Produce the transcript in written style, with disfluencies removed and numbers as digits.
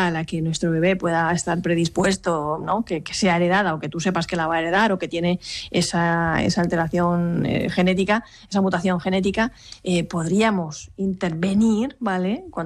a la que nuestro bebé pueda estar predispuesto, ¿no? que sea heredada o que tú sepas que la va a heredar o que tiene esa alteración genética, esa mutación genética, podríamos intervenir, ¿vale?,